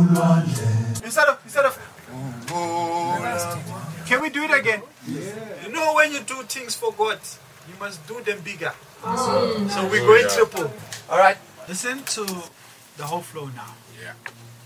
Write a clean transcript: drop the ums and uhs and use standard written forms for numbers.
Instead of. Can we do it again? You know, when you do things for God, you must do them bigger. So we're going triple. All right. Listen to the whole flow now. Yeah.